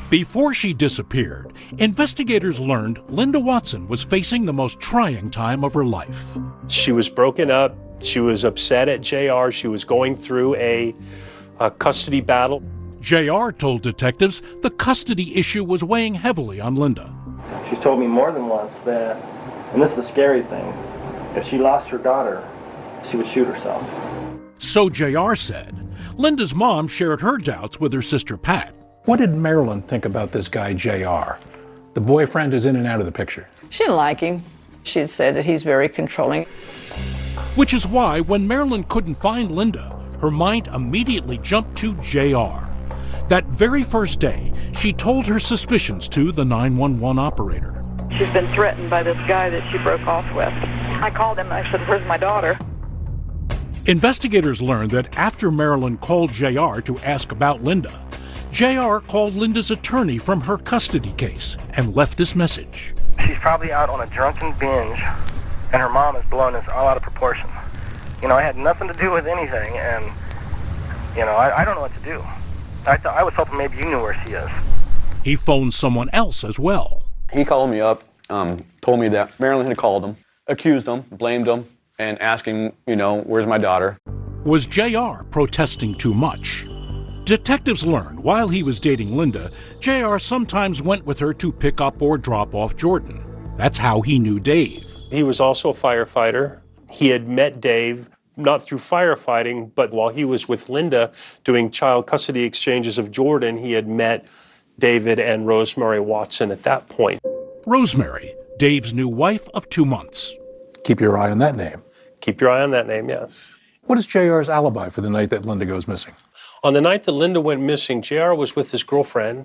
Before she disappeared, investigators learned Linda Watson was facing the most trying time of her life. She was broken up. She was upset at JR. She was going through a custody battle. JR told detectives the custody issue was weighing heavily on Linda. She's told me more than once that, and this is the scary thing, if she lost her daughter, she would shoot herself. So JR said. Linda's mom shared her doubts with her sister Pat. What did Marilyn think about this guy, JR? The boyfriend is in and out of the picture. She didn't like him. She had said that he's very controlling. Which is why when Marilyn couldn't find Linda, her mind immediately jumped to JR. That very first day, she told her suspicions to the 911 operator. She's been threatened by this guy that she broke off with. I called him and I said, "Where's my daughter?" Investigators learned that after Marilyn called JR to ask about Linda, JR called Linda's attorney from her custody case and left this message. She's probably out on a drunken binge, and her mom has blown this all out of proportion. You know, I had nothing to do with anything, and, you know, I don't know what to do. I was hoping maybe you knew where she is. He phoned someone else as well. He called me up, told me that Marilyn had called him, accused him, blamed him, and asking, you know, where's my daughter? Was JR protesting too much? Detectives learned while he was dating Linda, JR sometimes went with her to pick up or drop off Jordan. That's how he knew Dave. He was also a firefighter. He had met Dave, not through firefighting, but while he was with Linda doing child custody exchanges of Jordan, he had met David and Rosemary Watson at that point. Rosemary, Dave's new wife of 2 months. Keep your eye on that name. Keep your eye on that name, yes. What is JR's alibi for the night that Linda goes missing? On the night that Linda went missing, JR was with his girlfriend.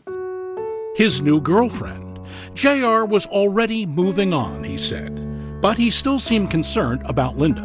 His new girlfriend. JR was already moving on, he said, but he still seemed concerned about Linda.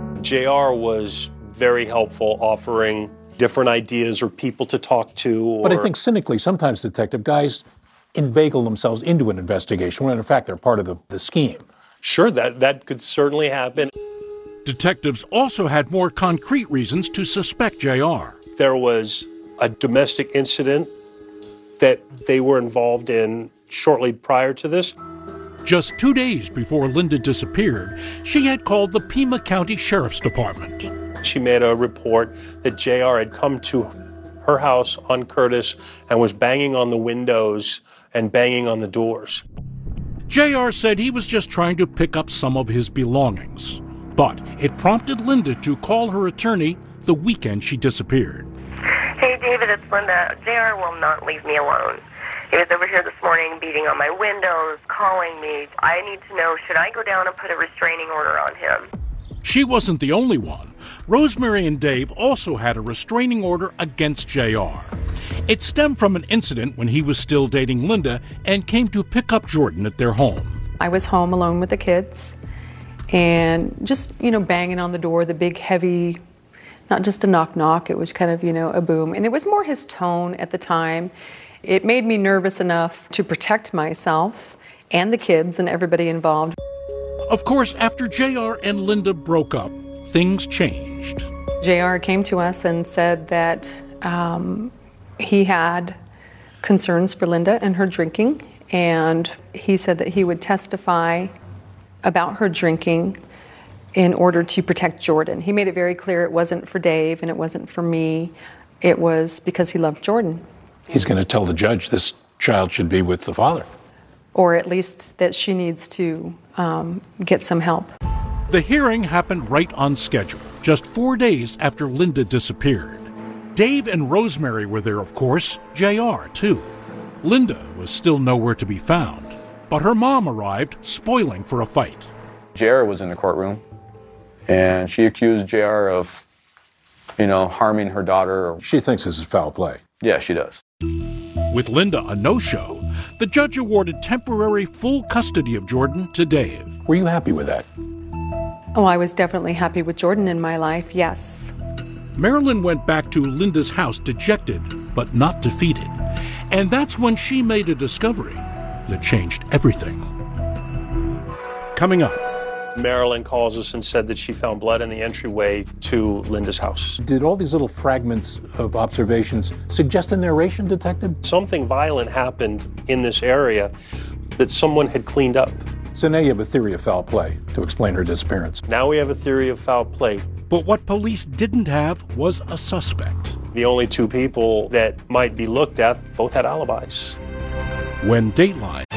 JR was very helpful, offering different ideas or people to talk to. But I think cynically, sometimes detective guys inveigle themselves into an investigation when in fact they're part of the scheme. Sure, that could certainly happen. Detectives also had more concrete reasons to suspect JR. There was a domestic incident that they were involved in shortly prior to this. Just 2 days before Linda disappeared, she had called the Pima County Sheriff's Department. She made a report that JR had come to her house on Curtis and was banging on the windows and banging on the doors. JR said he was just trying to pick up some of his belongings. But it prompted Linda to call her attorney the weekend she disappeared. Hey, David, it's Linda. JR will not leave me alone. He was over here this morning beating on my windows, calling me. I need to know, should I go down and put a restraining order on him? She wasn't the only one. Rosemary and Dave also had a restraining order against JR. It stemmed from an incident when he was still dating Linda and came to pick up Jordan at their home. I was home alone with the kids and just, banging on the door, the big, heavy, not just a knock-knock, it was kind of, a boom. And it was more his tone at the time. It made me nervous enough to protect myself and the kids and everybody involved. Of course, after JR and Linda broke up, things changed. JR came to us and said that he had concerns for Linda and her drinking, and he said that he would testify about her drinking in order to protect Jordan. He made it very clear it wasn't for Dave and it wasn't for me. It was because he loved Jordan. He's going to tell the judge this child should be with the father. Or at least that she needs to get some help. The hearing happened right on schedule, just 4 days after Linda disappeared. Dave and Rosemary were there, of course, JR too. Linda was still nowhere to be found, but her mom arrived, spoiling for a fight. JR was in the courtroom, and she accused JR of, harming her daughter. She thinks this is foul play. Yeah, she does. With Linda a no-show, the judge awarded temporary full custody of Jordan to Dave. Were you happy with that? Oh, I was definitely happy with Jordan in my life, yes. Marilyn went back to Linda's house dejected, but not defeated. And that's when she made a discovery that changed everything. Coming up, Marilyn calls us and said that she found blood in the entryway to Linda's house. Did all these little fragments of observations suggest a narration, Detective? Something violent happened in this area that someone had cleaned up. So now you have a theory of foul play to explain her disappearance. Now we have a theory of foul play. But what police didn't have was a suspect. The only two people that might be looked at both had alibis. When Dateline